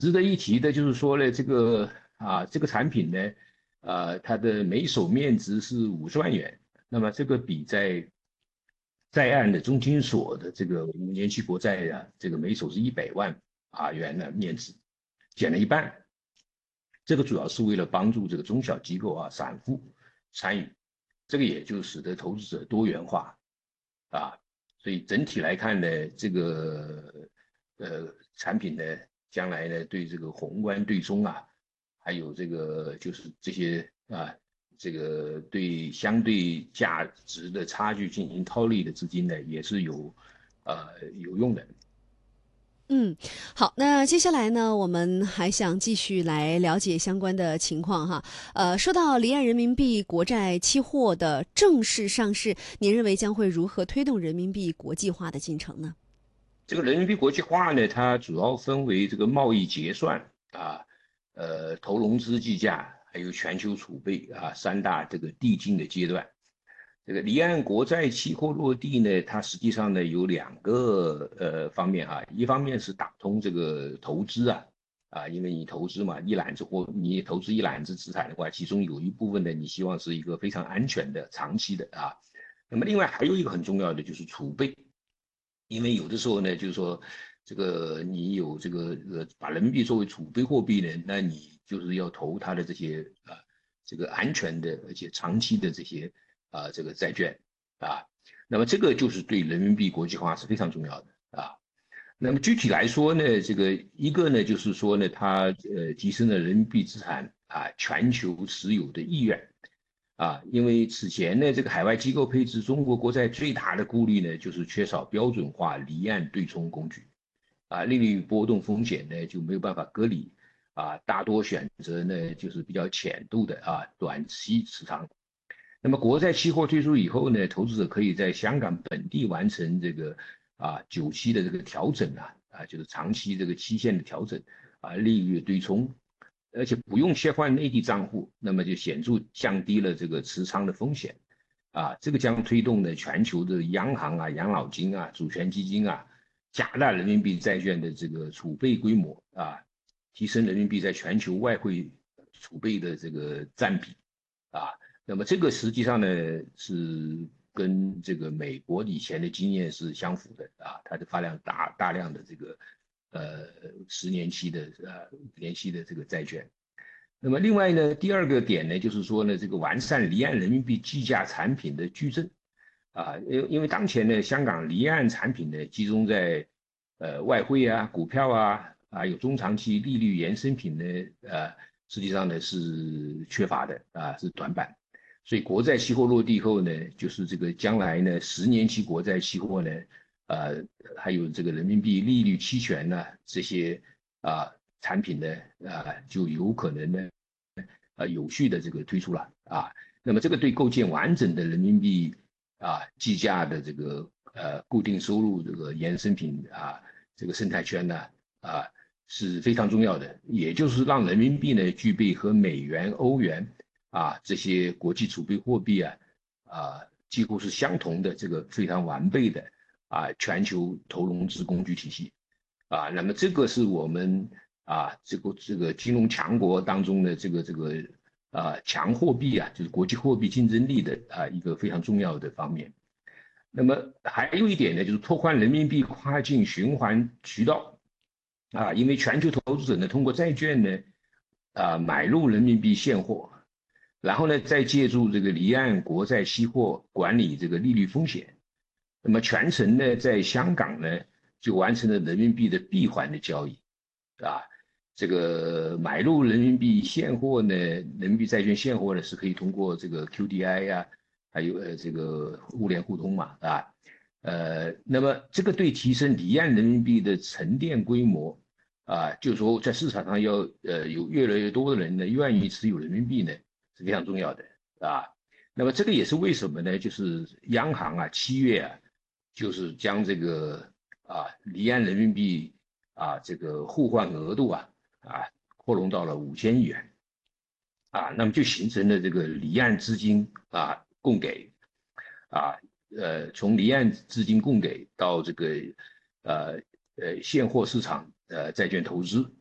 值得一提的就是说呢，这个产品呢，它的每手面值是50万元，那么这个比在岸的中金所的这个5年期国债啊，这个每手是100万元的面值，减了一半。这个主要是为了帮助这个中小机构啊、散户参与，这个也就使得投资者多元化啊。所以整体来看呢，这个产品呢，将来呢对这个宏观对冲啊，还有这个就是这些啊，这个对相对价值的差距进行套利的资金呢，也是有用的。 嗯，好，那接下来呢，我们还想继续来了解相关的情况哈。说到离岸人民币国债期货的正式上市，您认为将会如何推动人民币国际化的进程呢？ 这个人民币国际化呢，它主要分为这个贸易结算啊，投融资计价，还有全球储备啊3大这个递进的阶段。这个离岸国债期货落地呢，它实际上呢有2个方面哈，一方面是打通这个投资因为你投资嘛，你投资一揽子资产的话，其中有一部分呢你希望是一个非常安全的长期的啊。那么另外还有一个很重要的就是储备，因为有的时候呢，就是说这个你有这个把人民币作为储备货币呢，那你就是要投它的这个安全的而且长期的这些这个债券啊，那么这个就是对人民币国际化是非常重要的啊。那么具体来说呢，这个一个呢就是说呢，它提升了人民币资产全球持有的意愿。因为此前呢，这个海外机构配置中国国债最大的顾虑呢，就是缺少标准化离岸对冲工具，利率波动风险呢就没有办法隔离，大多选择呢就是比较浅度的短期持仓。那么国债期货推出以后呢，投资者可以在香港本地完成这个久期的这个调整就是长期这个期限的调整利率对冲，而且不用切换内地账户，那么就显著降低了这个持仓的风险这个将推动呢全球的央行养老金主权基金加大人民币债券的这个储备规模提升人民币在全球外汇储备的这个占比啊。那么这个实际上呢是跟这个美国以前的经验是相符的它的大量的这个10年期的5年期的这个债券。那么另外呢，第二个点呢，就是说呢，这个完善离岸人民币计价产品的矩阵因为当前呢，香港离岸产品呢集中在外汇股票有中长期利率衍生品呢实际上呢是缺乏的是短板。所以国债期货落地后呢，就是这个将来呢10年期国债期货呢，呃，还有这个人民币利率期权呢这些产品呢就有可能呢有序的这个推出了那么这个对构建完整的人民币计价的这个固定收入这个衍生品这个生态圈呢啊是非常重要的，也就是让人民币呢具备和美元、欧元这些国际储备货币几乎是相同的这个非常完备的全球投融资工具体系那么这个是我们这个金融强国当中的这个强货币就是国际货币竞争力的一个非常重要的方面。那么还有一点呢，就是拓宽人民币跨境循环渠道因为全球投资者呢通过债券呢买入人民币现货，然后呢再借助这个离岸国债期货管理这个利率风险，那么全程呢在香港呢就完成了人民币的闭环的交易啊。这个买入人民币现货呢，人民币债券现货呢是可以通过这个 QDI还有这个物联互通嘛那么这个对提升离岸人民币的沉淀规模就是说在市场上要有越来越多的人呢愿意持有人民币呢是非常重要的啊。那么这个也是为什么呢？就是央行7月就是将这个离岸人民币这个互换额度扩容到了5000亿元那么就形成了这个离岸资金供给啊从离岸资金供给到这个现货市场债券投资